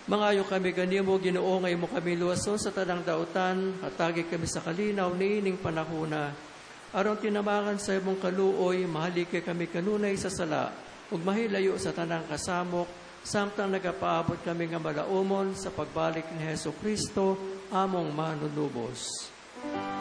Mangayo kami ganimo, Ginoo, ngay mo kami luwason sa tanang dautan, hatagi kami sa kalinaw ni ining panahuna. Aron tinamangan sa imong kaluoy, mahalike kami kanunay sa sala, ug mahilayo sa tanang kasamok, samtang nagapaabot kami nga malaumon sa pagbalik ni Hesus Kristo, among manunubos.